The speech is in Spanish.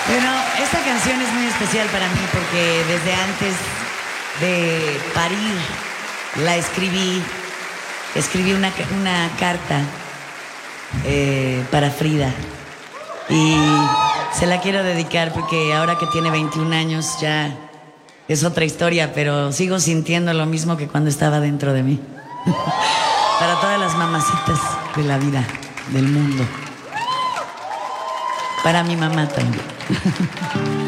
Bueno, esta canción es muy especial para mí porque desde antes de parir la escribí. Escribí una carta para Frida y se la quiero dedicar porque ahora que tiene 21 años ya es otra historia, pero sigo sintiendo lo mismo que cuando estaba dentro de mí. Para todas las mamacitas de la vida, del mundo. Para mi mamá también.